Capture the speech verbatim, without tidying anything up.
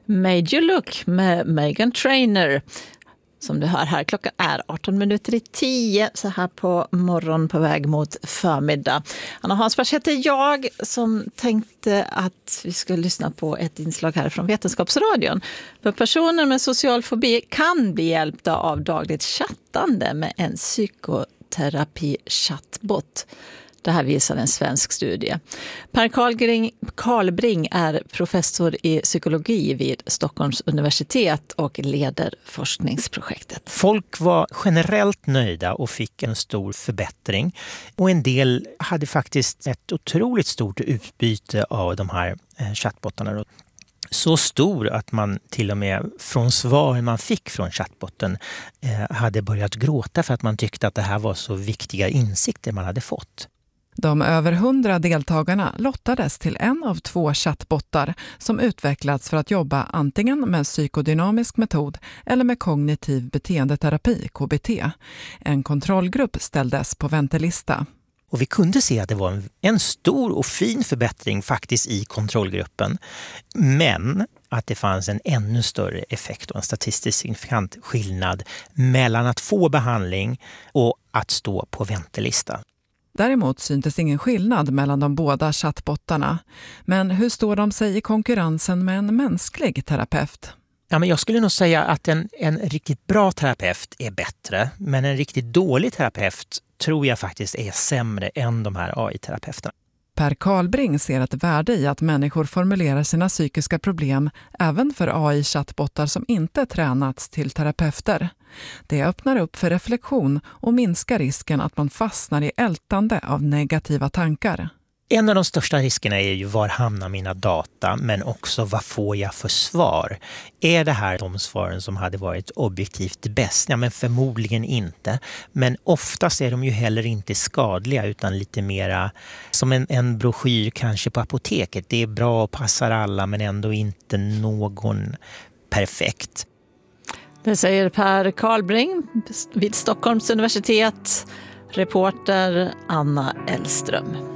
Made You Look med Meghan Trainor. Som du hör här, klockan är arton minuter i tio så här på morgon på väg mot förmiddag. Anna Hansberg heter jag som tänkte att vi skulle lyssna på ett inslag här från Vetenskapsradion. För personer med social fobi kan bli hjälpta av dagligt chattande med en psykoterapi-chattbot. Det här visar en svensk studie. Per Karlbring, Karlbring är professor i psykologi vid Stockholms universitet och leder forskningsprojektet. Folk var generellt nöjda och fick en stor förbättring. Och en del hade faktiskt ett otroligt stort utbyte av de här chattbottarna. Så stor att man till och med från svar man fick från chattbotten eh, hade börjat gråta för att man tyckte att det här var så viktiga insikter man hade fått. De över hundra deltagarna lottades till en av två chattbottar som utvecklats för att jobba antingen med psykodynamisk metod eller med kognitiv beteendeterapi, K B T. En kontrollgrupp ställdes på väntelista. Och vi kunde se att det var en, en stor och fin förbättring faktiskt i kontrollgruppen. Men att det fanns en ännu större effekt och en statistiskt signifikant skillnad mellan att få behandling och att stå på väntelista. Däremot syntes ingen skillnad mellan de båda chattbottarna. Men hur står de sig i konkurrensen med en mänsklig terapeut? Ja, men jag skulle nog säga att en, en riktigt bra terapeut är bättre. Men en riktigt dålig terapeut tror jag faktiskt är sämre än de här A I-terapeuterna. Per Karlbring ser ett värde i att människor formulerar sina psykiska problem även för A I-chattbottar som inte tränats till terapeuter. Det öppnar upp för reflektion och minskar risken att man fastnar i ältande av negativa tankar. En av de största riskerna är ju var hamnar mina data, men också vad får jag för svar? Är det här de svaren som hade varit objektivt bäst? Ja, men förmodligen inte. Men oftast är de ju heller inte skadliga utan lite mera som en, en broschyr kanske på apoteket. Det är bra och passar alla men ändå inte någon perfekt. Det säger Per Karlbring vid Stockholms universitet, reporter Anna Ellström.